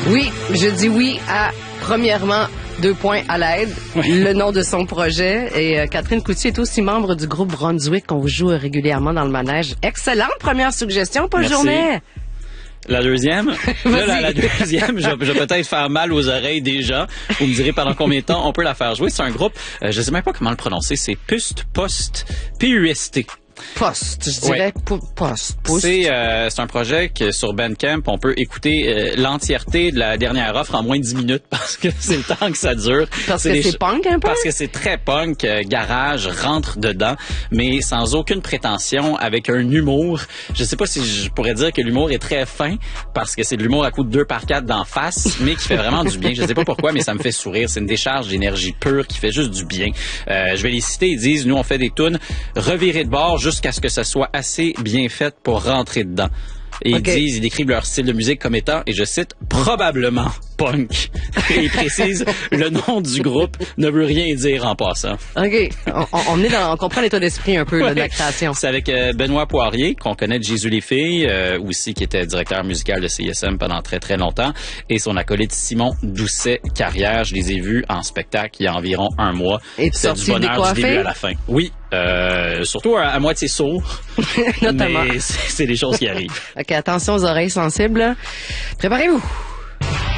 Oui, je dis oui à, premièrement, 2 points à l'aide, le nom de son projet. Et Catherine Coutier est aussi membre du groupe Brunswick qu'on joue régulièrement dans le manège. Excellente première suggestion, Paul Journet. La deuxième, la deuxième, je vais peut-être faire mal aux oreilles des gens. Vous me direz pendant combien de temps on peut la faire jouer. C'est un groupe, je sais même pas comment le prononcer, c'est Pust, Post, P-U-S-T. Post, je dirais Post. C'est un projet que sur Bandcamp, on peut écouter l'entièreté de la dernière offre en moins de 10 minutes parce que c'est le temps que ça dure. Parce que c'est punk un peu? Parce que c'est très punk, garage, rentre dedans, mais sans aucune prétention, avec un humour. Je sais pas si je pourrais dire que l'humour est très fin parce que c'est de l'humour à coup de 2x4 d'en face, mais qui fait vraiment du bien. Je sais pas pourquoi, mais ça me fait sourire. C'est une décharge d'énergie pure qui fait juste du bien. Je vais les citer. Ils disent, nous, on fait des tunes revirées de bord jusqu'à ce que ça soit assez bien fait pour rentrer dedans. Et ils décrivent leur style de musique comme étant, et je cite, probablement punk. Et ils précisent, le nom du groupe ne veut rien dire en passant. OK. On comprend l'état d'esprit un peu là, de la création. C'est avec Benoît Poirier, qu'on connaît de Jésus les filles, aussi qui était directeur musical de CISM pendant très très longtemps, et son acolyte Simon Doucet-Carrière. Je les ai vus en spectacle il y a environ un mois. Et tu du bonheur du début à la fin. Oui. Surtout à moitié sourd. Notamment. Mais c'est des choses qui arrivent. OK, attention aux oreilles sensibles. Préparez-vous.